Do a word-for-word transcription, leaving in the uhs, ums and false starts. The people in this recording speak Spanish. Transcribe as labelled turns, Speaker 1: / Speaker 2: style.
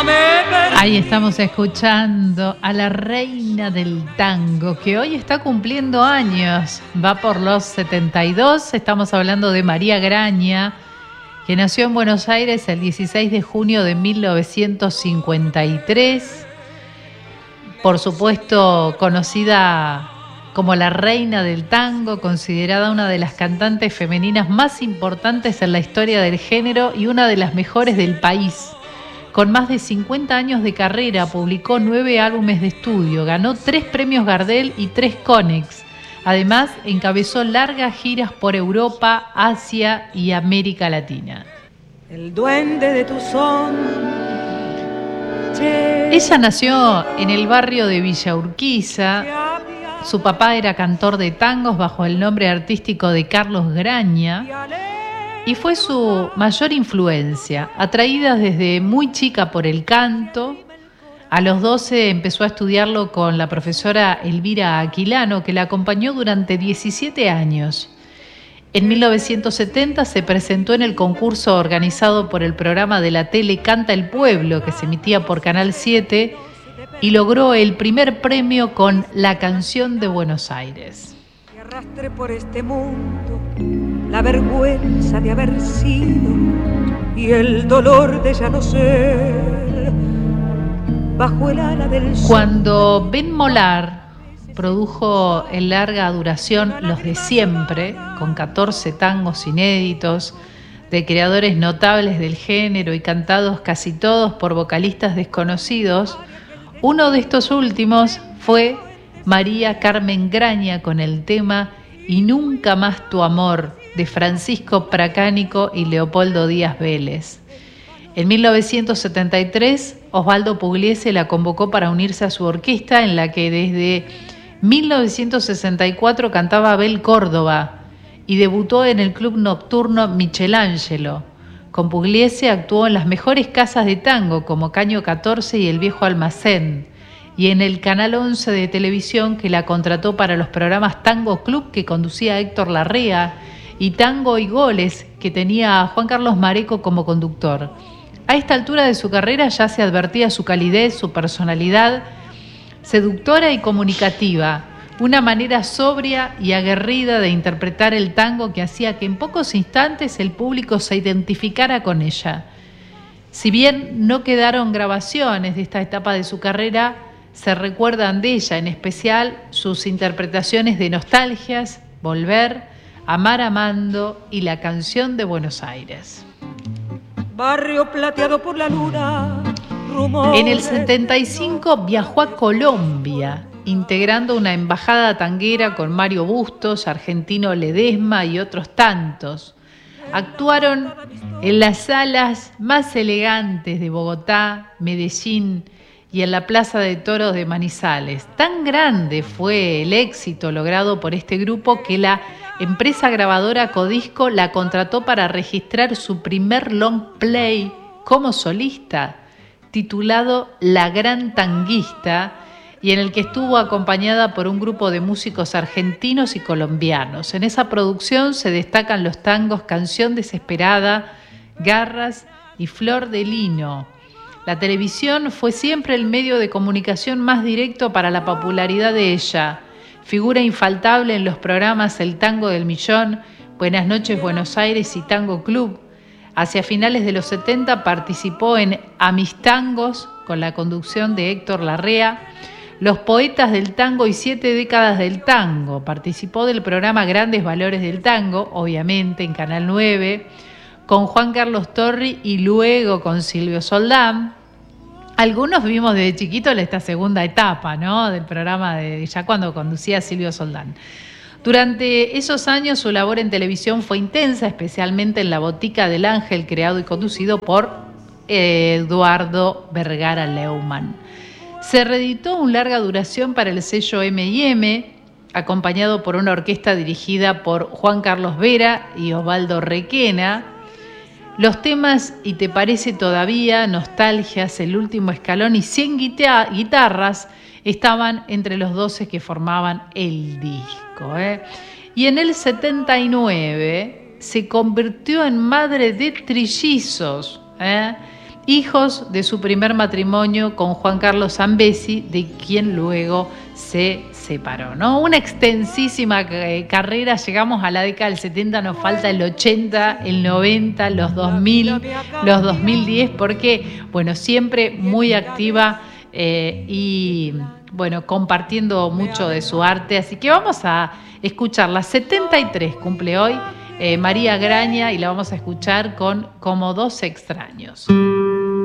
Speaker 1: Ahí estamos escuchando a la reina del tango, que hoy está cumpliendo años, va por los setenta y dos. Estamos hablando de María Graña, que nació en Buenos Aires el dieciséis de junio de mil novecientos cincuenta y tres. Por supuesto, conocida como la reina del tango, considerada una de las cantantes femeninas más importantes en la historia del género y una de las mejores del país. Con más de cincuenta años de carrera, publicó nueve álbumes de estudio, ganó tres premios Gardel y tres Konex. Además, encabezó largas giras por Europa, Asia y América Latina.
Speaker 2: El duende de tu son.
Speaker 1: Ella nació en el barrio de Villa Urquiza. Su papá era cantor de tangos bajo el nombre artístico de Carlos Graña y fue su mayor influencia. Atraída desde muy chica por el canto, a los doce empezó a estudiarlo con la profesora Elvira Aquilano, que la acompañó durante diecisiete años. En mil novecientos setenta se presentó en el concurso organizado por el programa de la tele Canta el Pueblo, que se emitía por Canal siete, y logró el primer premio con La Canción de Buenos Aires.
Speaker 2: Que arrastre por este mundo la vergüenza de haber sido y el dolor de ya no ser bajo el ala del sol.
Speaker 1: Cuando Ben Molar produjo en larga duración Los de Siempre, con catorce tangos inéditos de creadores notables del género y cantados casi todos por vocalistas desconocidos, uno de estos últimos fue María Carmen Graña con el tema Y Nunca Más Tu Amor, de Francisco Pracánico y Leopoldo Díaz Vélez. En mil novecientos setenta y tres, Osvaldo Pugliese la convocó para unirse a su orquesta, en la que desde mil novecientos sesenta y cuatro cantaba Abel Córdoba y debutó en el club nocturno Michelangelo. Con Pugliese actuó en las mejores casas de tango como Caño catorce y El Viejo Almacén, y en el Canal once de televisión, que la contrató para los programas Tango Club que conducía Héctor Larrea y Tango y Goles, que tenía a Juan Carlos Mareco como conductor. A esta altura de su carrera ya se advertía su calidez, su personalidad seductora y comunicativa, una manera sobria y aguerrida de interpretar el tango que hacía que en pocos instantes el público se identificara con ella. Si bien no quedaron grabaciones de esta etapa de su carrera, se recuerdan de ella, en especial sus interpretaciones de Nostalgias, Volver, Amar Amando y La Canción de Buenos Aires.
Speaker 2: Barrio plateado por la luna.
Speaker 1: En el setenta y cinco viajó a Colombia, integrando una embajada tanguera con Mario Bustos, Argentino Ledesma y otros tantos. Actuaron en las salas más elegantes de Bogotá, Medellín y en la Plaza de Toros de Manizales. Tan grande fue el éxito logrado por este grupo que la empresa grabadora Codisco la contrató para registrar su primer long play como solista, titulado La Gran Tanguista, y en el que estuvo acompañada por un grupo de músicos argentinos y colombianos. En esa producción se destacan los tangos Canción Desesperada, Garras y Flor de Lino. La televisión fue siempre el medio de comunicación más directo para la popularidad de ella. Figura infaltable en los programas El Tango del Millón, Buenas Noches Buenos Aires y Tango Club. Hacia finales de los setenta participó en A Mis Tangos, con la conducción de Héctor Larrea, Los Poetas del Tango y Siete Décadas del Tango. Participó del programa Grandes Valores del Tango, obviamente en Canal nueve, con Juan Carlos Torri y luego con Silvio Soldán. Algunos vimos desde chiquito esta segunda etapa, ¿no?, del programa, de ya cuando conducía Silvio Soldán. Durante esos años su labor en televisión fue intensa, especialmente en La Botica del Ángel, creado y conducido por Eduardo Vergara Leumann. Se reeditó un larga duración para el sello eme y eme, acompañado por una orquesta dirigida por Juan Carlos Vera y Osvaldo Requena. Los temas Y Te Parece Todavía, Nostalgias, El Último Escalón y cien guitarras estaban entre los doce que formaban el disco. ¿eh? Y en el setenta y nueve se convirtió en madre de trillizos, ¿eh? hijos de su primer matrimonio con Juan Carlos Zambesi, de quien luego se separó, ¿no? Una extensísima eh, carrera, llegamos a la década del setenta, nos falta el ochenta, el noventa, los dos mil, los dos mil diez, porque, bueno, siempre muy activa eh, y, bueno, compartiendo mucho de su arte. Así que vamos a escucharla. setenta y tres cumple hoy eh, María Graña, y la vamos a escuchar con Como dos extraños.